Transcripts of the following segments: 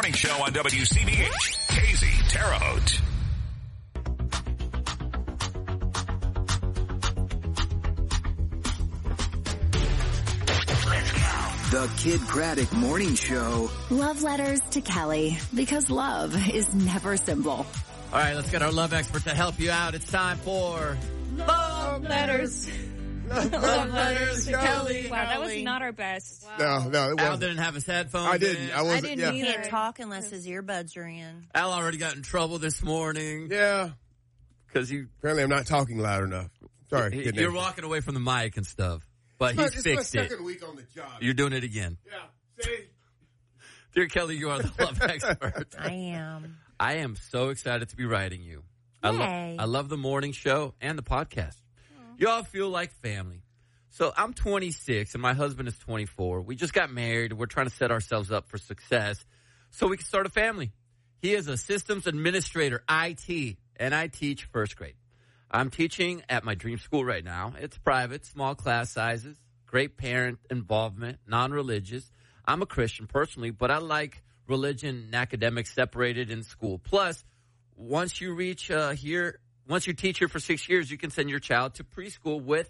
Morning show on WCBH. Casey, Terre Haute. The Kid Craddock Morning Show. Love letters to Kelly, because love is never simple. All right, let's get our love expert to help you out. It's time for Love Letters. Love Letters to Kelly. Wow, that was not our best. No, it wasn't. Al didn't have his headphones I didn't. in. I wasn't. didn't yeah. He can't talk unless his earbuds are in. Al already got in trouble this morning. Yeah. Because you... Apparently I'm not talking loud enough. Sorry. You're walking away from the mic and stuff. But he's It's fixed my it. second week on the job. You're doing it again. Yeah. See? Dear Kelly, you are the love expert. I am. I am so excited to be writing you. Yay. I love the morning show and the podcast. You all feel like family. So I'm 26 and my husband is 24. We just got married and we're trying to set ourselves up for success so we can start a family. He is a systems administrator, IT, and I teach first grade. I'm teaching at my dream school right now. It's private, small class sizes, great parent involvement, non-religious. I'm a Christian personally, but I like religion and academics separated in school. Plus, once you teach here for 6 years, you can send your child to preschool with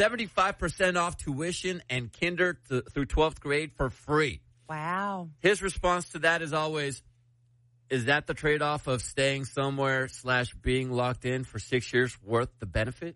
75% off tuition and kinder through 12th grade for free. Wow. His response to that is always, is that the trade-off of staying somewhere / being locked in for 6 years worth the benefit?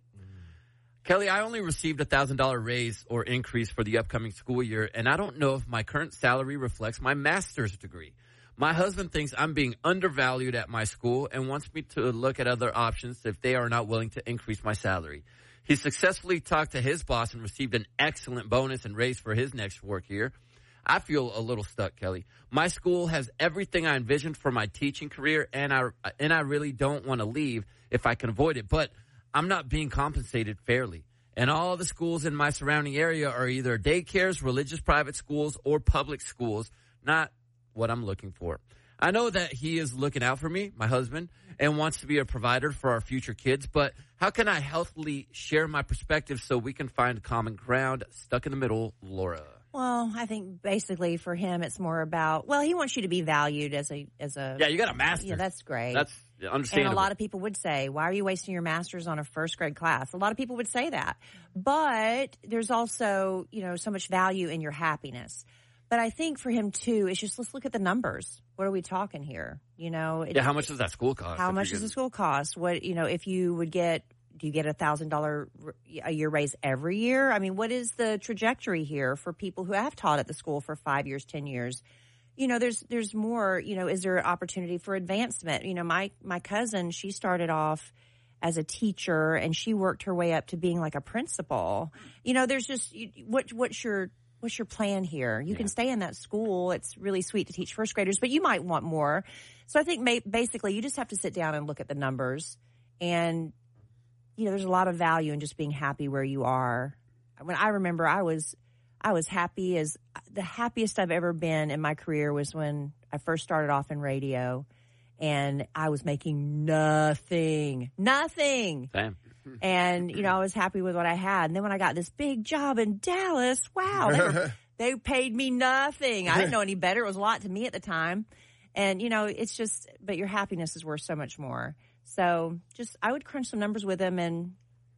Kelly, I only received a $1,000 raise or increase for the upcoming school year, and I don't know if my current salary reflects my master's degree. My husband thinks I'm being undervalued at my school and wants me to look at other options if they are not willing to increase my salary. He successfully talked to his boss and received an excellent bonus and raise for his next work year. I feel a little stuck, Kelly. My school has everything I envisioned for my teaching career, and I really don't want to leave if I can avoid it. But I'm not being compensated fairly. And all the schools in my surrounding area are either daycares, religious private schools, or public schools. Not what I'm looking for. I know that he is looking out for me, my husband, and wants to be a provider for our future kids. But how can I healthily share my perspective so we can find common ground? Stuck in the middle, Laura. Well, I think basically for him, it's more about, he wants you to be valued as a. Yeah, you got a master's. Yeah, that's great. That's understandable. And a lot of people would say, why are you wasting your master's on a first grade class? A lot of people would say that. But there's also, so much value in your happiness. But I think for him too, it's just, let's look at the numbers. What are we talking here? How much does that school cost? How much does the school cost? What, if you would get, do you get $1,000 a year raise every year? I mean, what is the trajectory here for people who have taught at the school for 5 years, 10 years? There's more, is there an opportunity for advancement? My cousin, she started off as a teacher and she worked her way up to being like a principal. There's just, what's your plan here? You can stay in that school. It's really sweet to teach first graders, but you might want more. So I think basically you just have to sit down and look at the numbers. And, there's a lot of value in just being happy where you are. When I remember I was happy as the happiest I've ever been in my career was when I first started off in radio and I was making nothing. Damn. And, I was happy with what I had. And then when I got this big job in Dallas, wow, they paid me nothing. I didn't know any better. It was a lot to me at the time. And, it's just, but your happiness is worth so much more. So I would crunch some numbers with them and,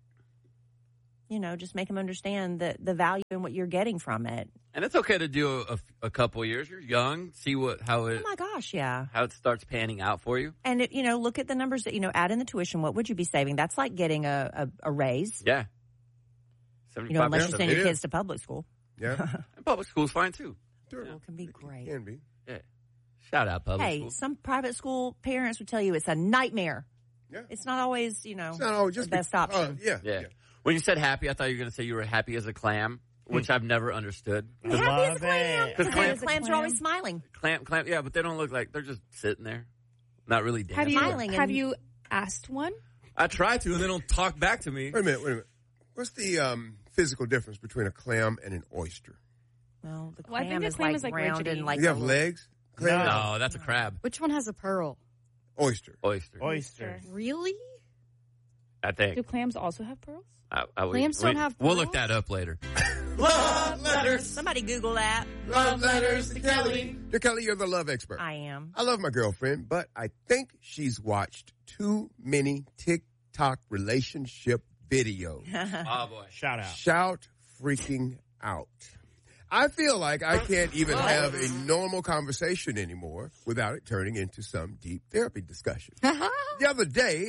just make them understand the value in what you're getting from it. And it's okay to do a couple of years. You're young. See how it. Oh my gosh, yeah. How it starts panning out for you. And look at the numbers that add in the tuition. What would you be saving? That's like getting a raise. Yeah. 75%. Unless you send your kids to public school. Yeah. And public school's fine too. Sure. It can be great. It can be. Yeah. Shout out public school. Hey, some private school parents would tell you it's a nightmare. Yeah. It's not always, It's not always just the best option. Yeah. When you said happy, I thought you were going to say you were happy as a clam, which I've never understood. Happy as a clam. Because clams are always smiling. Clam, yeah, but they don't look like, they're just sitting there. Not really dancing. Have you asked one? I try to, and they don't talk back to me. Wait a minute. What's the physical difference between a clam and an oyster? Well, the I think clam the is clam like is like round rickety. and like You have legs? Clam? No, that's a crab. Which one has a pearl? Oyster. Oyster. Really? I think. Do clams also have pearls? Clams don't have We'll look pearls? that up later. Love letters. Somebody Google that. Love letters to Kelly. Dear Kelly, you're the love expert. I am. I love my girlfriend, but I think she's watched too many TikTok relationship videos. Oh, boy. Shout out. Shout freaking out. I feel like I can't even have a normal conversation anymore without it turning into some deep therapy discussion. The other day,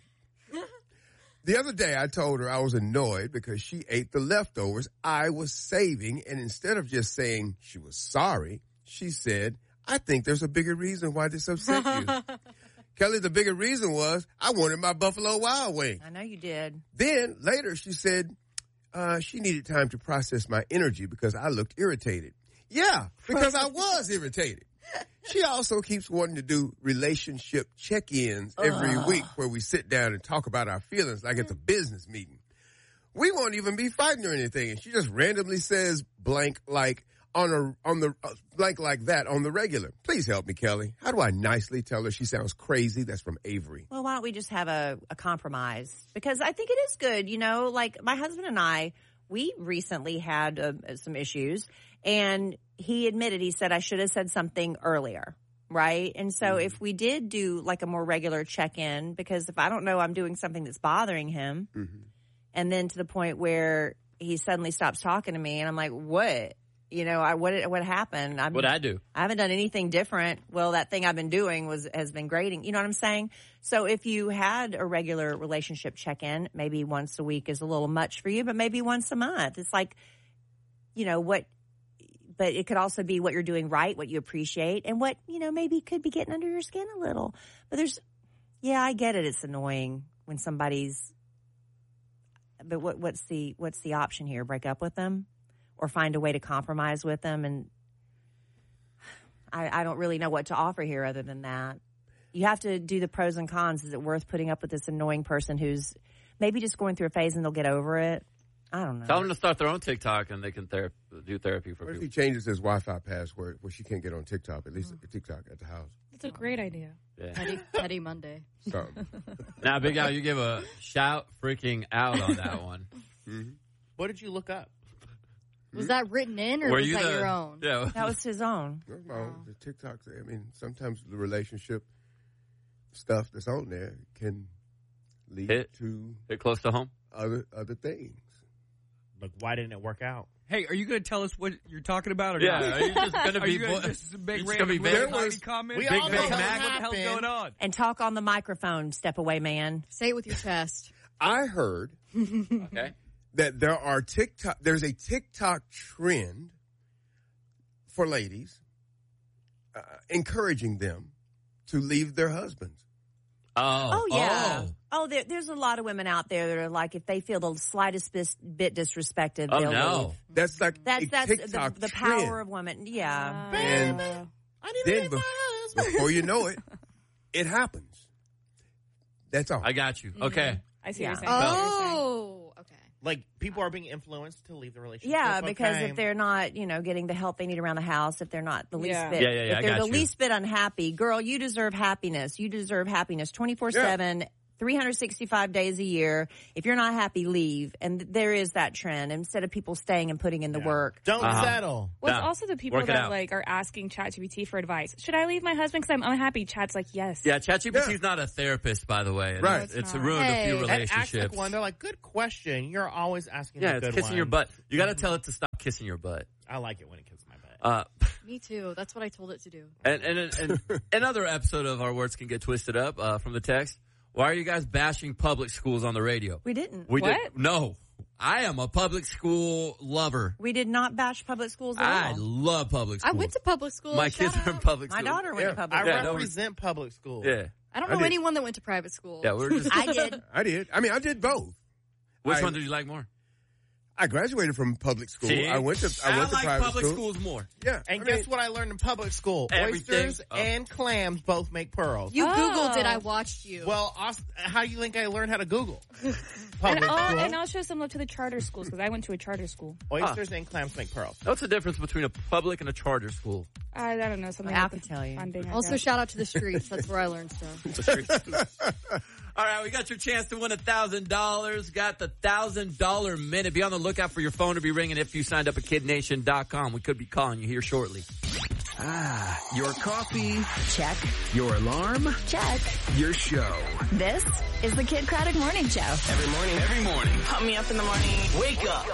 I told her I was annoyed because she ate the leftovers I was saving, and instead of just saying she was sorry, she said, I think there's a bigger reason why this upset you. Kelly, the bigger reason was I wanted my Buffalo Wild Wing. I know you did. Then later she said she needed time to process my energy because I looked irritated. Yeah, because I was irritated. She also keeps wanting to do relationship check-ins every week where we sit down and talk about our feelings like it's a business meeting. We won't even be fighting or anything, and she just randomly says blank like blank like that on the regular. Please help me, Kelly. How do I nicely tell her she sounds crazy? That's from Avery. Well, why don't we just have a compromise? Because I think it is good, like my husband and I, we recently had some issues, and he admitted, he said, I should have said something earlier, right? And so if we did do like a more regular check-in, because if I don't know I'm doing something that's bothering him, and then to the point where he suddenly stops talking to me, and I'm like, what? What happened? What'd I do? I haven't done anything different. Well, that thing I've been doing has been grating. You know what I'm saying? So if you had a regular relationship check-in, maybe once a week is a little much for you, but maybe once a month. It's like, but it could also be what you're doing right, what you appreciate, and what, maybe could be getting under your skin a little. But I get it. It's annoying when somebody's, but what's the option here? Break up with them? Or find a way to compromise with them, and I don't really know what to offer here other than that. You have to do the pros and cons. Is it worth putting up with this annoying person who's maybe just going through a phase and they'll get over it? I don't know. Tell them to start their own TikTok and they can do therapy for What if people. he changes his Wi-Fi password where she can't get on TikTok, at least TikTok at the house? That's a great idea. Yeah. Petty Monday. So, Now, Big Al, you give a shout freaking out on that one. What did you look up? Was that written in, or was that your own? Yeah. That was his own. no, the TikTok, sometimes the relationship stuff that's on there can lead to Hit close to home. other things. Like, why didn't it work out? Hey, are you going to tell us what you're talking about or Yeah, not? are you just going to Are be... you going to just make it's gonna be random vague? tiny comments? We all know Big what Mac, what the happened. hell's going on? And talk on the microphone, step away, man. Say it with your chest. I heard Okay. that there's a TikTok trend for ladies encouraging them to leave their husbands. Oh, yeah. There's a lot of women out there that are like, if they feel the slightest bit disrespected, Oh, they'll no. leave. That's like That's a TikTok the trend. power of women. Yeah. And then before you know it, it happens. That's all. I got you. Okay. I see what you're saying. Oh, okay. Like, people are being influenced to leave the relationship. Yeah, because Okay. if they're not, getting the help they need around the house, if they're not the least Yeah. bit, Yeah, if I they're got the you. least bit unhappy, girl, you deserve happiness. You deserve happiness 24/7, 365 days a year. If you're not happy, leave. And there is that trend. Instead of people staying and putting in the work. Don't settle. Well, it's Yeah. also the people Work it that out. are asking ChatGPT for advice. Should I leave my husband because I'm unhappy? Chat's like, yes. Yeah, ChatGPT's not a therapist, by the way. And Right. It's No, it's ruined a not. few Hey. And ask relationships. like one. They're like, good question. You're always asking Yeah, the it's good kissing your ones. butt. You got to tell it to stop kissing your butt. I like it when it kisses my butt. Me too. That's what I told it to do. And another episode of Our Words Can Get Twisted Up from the text. Why are you guys bashing public schools on the radio? We didn't. We What? did. No. I am a public school lover. We did not bash public schools at I all. love public schools. I went to public school. My Shout kids are in out. public My school. daughter went to public I school. Yeah, no, represent public school. Yeah. I don't I know did. anyone that went to private school. Yeah, we're just... I did. I did. I did both. Which I- one did you like more? I graduated from public school. See? I went to like private public school. schools more. Yeah. And guess what I learned in public school? Everything. Oysters and clams both make pearls. You Oh. Googled it. I watched you. Well, how do you think I learned how to Google? And, Public school. and I'll show some love to the charter schools because I went to a charter school. Oysters and clams make pearls. What's the difference between a public and a charter school? I don't know. Something I like can the tell you. funding, I also, guess. shout out to the streets. That's where I learned stuff. All right, we got your chance to win $1,000. Got the $1,000 minute. Be on the lookout for your phone to be ringing if you signed up at KidNation.com. We could be calling you here shortly. Your coffee? Check. Your alarm? Check. Your show. This is the Kid Craddock Morning Show. Every morning. Pump me up in the morning. Wake up.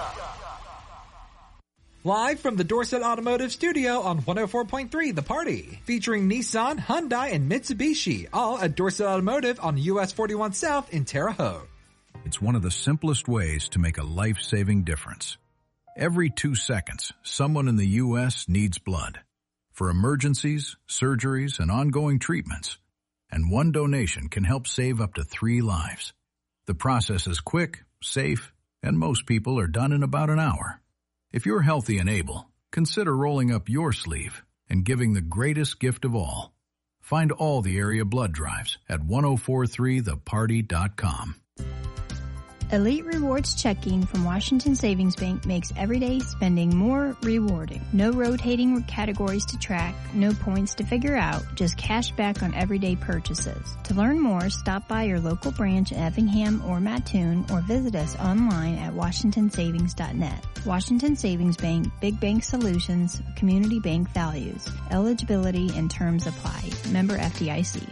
Live from the Dorset Automotive Studio on 104.3 The Party. Featuring Nissan, Hyundai, and Mitsubishi. All at Dorset Automotive on US 41 South in Terre Haute. It's one of the simplest ways to make a life-saving difference. Every 2 seconds, someone in the U.S. needs blood. For emergencies, surgeries, and ongoing treatments. And one donation can help save up to 3 lives. The process is quick, safe, and most people are done in about an hour. If you're healthy and able, consider rolling up your sleeve and giving the greatest gift of all. Find all the area blood drives at 1043theparty.com. Elite Rewards checking from Washington Savings Bank makes everyday spending more rewarding. No rotating categories to track, no points to figure out, just cash back on everyday purchases. To learn more, stop by your local branch in Effingham or Mattoon or visit us online at washingtonsavings.net. Washington Savings Bank, Big Bank Solutions, Community Bank Values. Eligibility and terms apply. Member FDIC.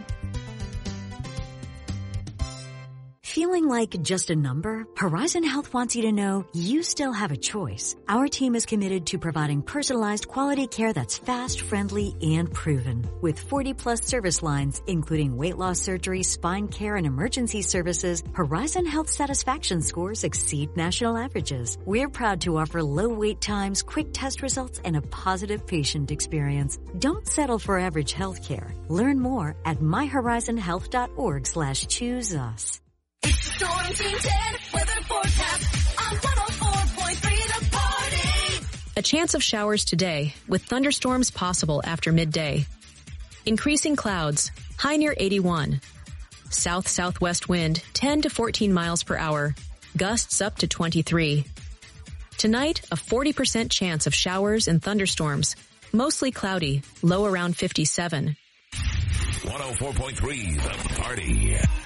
Feeling like just a number? Horizon Health wants you to know you still have a choice. Our team is committed to providing personalized quality care that's fast, friendly, and proven. With 40-plus service lines, including weight loss surgery, spine care, and emergency services, Horizon Health satisfaction scores exceed national averages. We're proud to offer low wait times, quick test results, and a positive patient experience. Don't settle for average health care. Learn more at myhorizonhealth.org/choose us. Storm Team 10 weather forecast on 104.3 The Party. A chance of showers today, with thunderstorms possible after midday. Increasing clouds, high near 81. South-southwest wind, 10 to 14 miles per hour. Gusts up to 23. Tonight, a 40% chance of showers and thunderstorms. Mostly cloudy, low around 57. 104.3 The Party.